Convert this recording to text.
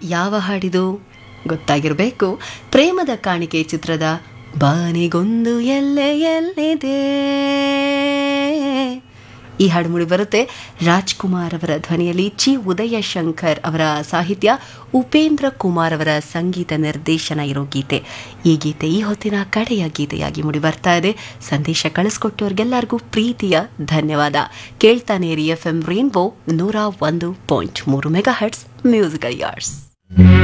ಯಾವ ಹಾಡಿದು ಗೊತ್ತಾಗಿರಬೇಕು. ಪ್ರೇಮದ ಕಾಣಿಕೆ ಚಿತ್ರದ ಬಾನಿಗೊಂದು ಎಲ್ಲೆ ಎಲ್ಲಿದೆ ಈ ಹಾಡು ಮೂಡಿ ಬರುತ್ತೆ. ರಾಜ್ಕುಮಾರ್ ಅವರ ಧ್ವನಿಯಲ್ಲಿ ಚಿ ಉದಯಶಂಕರ್ ಅವರ ಸಾಹಿತ್ಯ, ಉಪೇಂದ್ರ ಕುಮಾರ್ ಅವರ ಸಂಗೀತ ನಿರ್ದೇಶನ ಇರೋ ಗೀತೆ. ಈ ಗೀತೆ ಈ ಹೊತ್ತಿನ ಕಡೆಯ ಗೀತೆಯಾಗಿ ಮೂಡಿ ಬರ್ತಾ ಇದೆ. ಸಂದೇಶ ಕಳಿಸ್ಕೊಟ್ಟವ್ರಿಗೆಲ್ಲರಿಗೂ ಪ್ರೀತಿಯ ಧನ್ಯವಾದ. ಕೇಳ್ತಾನೆ ರೀ FM rainbow 101.3 megahertz musical yards.